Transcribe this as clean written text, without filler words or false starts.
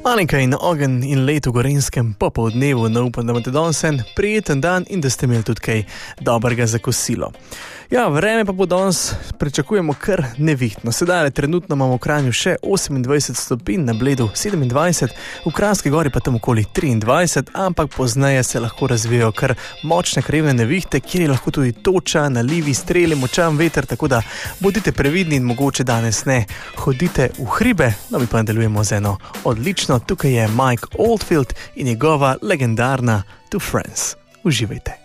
Anika in ogenj in let v Gorenjskem popoldnevu, no upam, da imate danes en prijeten dan in da ste imeli tudi kaj dobrega za kosilo. Ja, vreme pa bo danes pričakujemo kar nevihtno. Sedaj trenutno imamo v Kranju še 28 stopinj, na Bledu 27, v Kranjski Gori pa tam okoli 23, ampak pozneje se lahko razvijajo kar močne krajevne nevihte, kjer je lahko tudi toča, nalivi, streli, močan veter, tako da bodite previdni in mogoče danes ne hodite v hribe. No, mi pa nadaljujemo z eno odlično. Tukaj je Mike Oldfield in njegova legendarna To Friends. Uživajte.